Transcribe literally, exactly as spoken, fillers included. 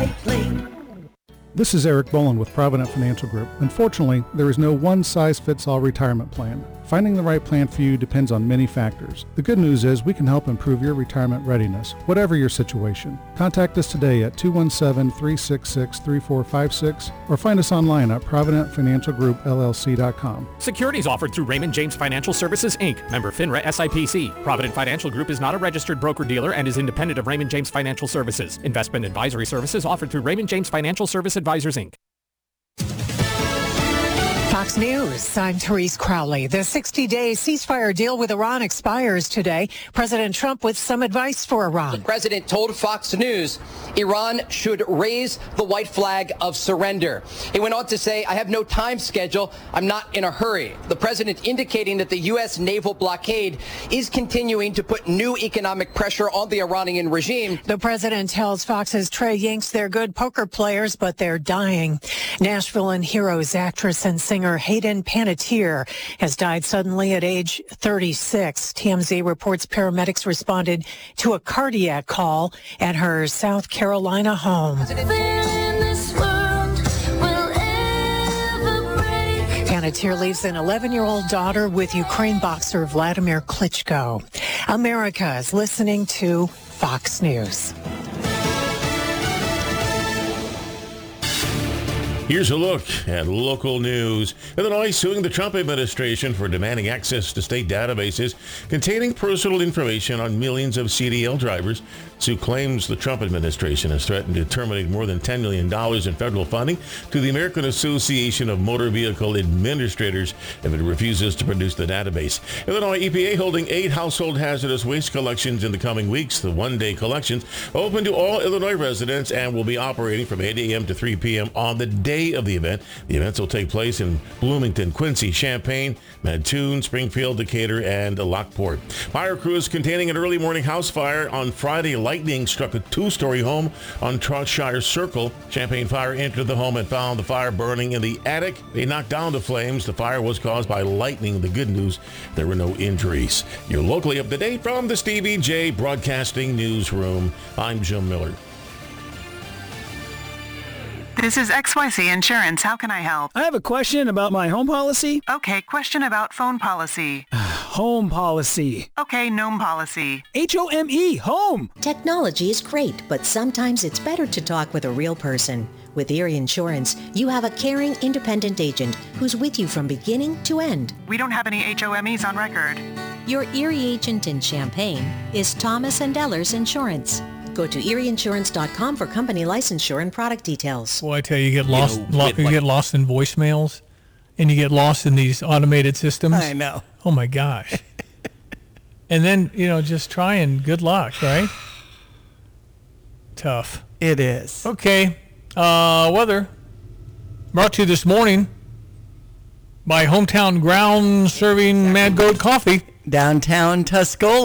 Recycling. This is Eric Boland with Provident Financial Group. Unfortunately, there is no one-size-fits-all retirement plan. Finding the right plan for you depends on many factors. The good news is we can help improve your retirement readiness, whatever your situation. Contact us today at two one seven, three six six, three four five six or find us online at provident financial group l l c dot com. Securities offered through Raymond James Financial Services, Incorporated. Member FINRA S I P C. Provident Financial Group is not a registered broker-dealer and is independent of Raymond James Financial Services. Investment advisory services offered through Raymond James Financial Service Advisors, Incorporated. Fox News, I'm Therese Crowley. The sixty-day ceasefire deal with Iran expires today. President Trump with some advice for Iran. The president told Fox News Iran should raise the white flag of surrender. He went on to say, I have no time schedule. I'm not in a hurry. The president indicating that the U S naval blockade is continuing to put new economic pressure on the Iranian regime. The president tells Fox's Trey Yanks they're good poker players, but they're dying. Nashville and Heroes actress and singer Hayden Panettiere has died suddenly at age thirty-six. T M Z reports paramedics responded to a cardiac call at her South Carolina home. Panettiere leaves an eleven-year-old daughter with Ukraine boxer Vladimir Klitschko. America is listening to Fox News. Here's a look at local news. Illinois suing the Trump administration for demanding access to state databases containing personal information on millions of C D L drivers. Sue claims the Trump administration has threatened to terminate more than ten million dollars in federal funding to the American Association of Motor Vehicle Administrators if it refuses to produce the database. Illinois E P A holding eight household hazardous waste collections in the coming weeks. The one-day collections open to all Illinois residents and will be operating from eight a.m. to three p.m. on the day of the event. The events will take place in Bloomington, Quincy, Champaign, Mattoon, Springfield, Decatur, and Lockport. Fire crews containing an early morning house fire on Friday. Lightning struck a two-story home on Troutshire Circle. Champaign Fire entered the home and found the fire burning in the attic. They knocked down the flames. The fire was caused by lightning. The good news, there were no injuries. You're locally up to date from the Stevie J Broadcasting Newsroom. I'm Jim Miller. This is X Y Z Insurance. How can I help? I have a question about my home policy. Okay, question about phone policy. Home policy. Okay, gnome policy. H O M E, home. Technology is great, but sometimes it's better to talk with a real person. With Erie Insurance, you have a caring, independent agent who's with you from beginning to end. We don't have any H O M Es on record. Your Erie agent in Champaign is Thomas and Ellers Insurance. Go to erie insurance dot com for company licensure and product details. Well, I tell you, you get lost. You know, lo- with you like- get lost in voicemails, and you get lost in these automated systems. I know. Oh my gosh. And then you know, just try and good luck, right? Tough. It is. Okay. Uh, weather brought to you this morning by Hometown Ground serving Mad Goat Coffee. Downtown Tuscola.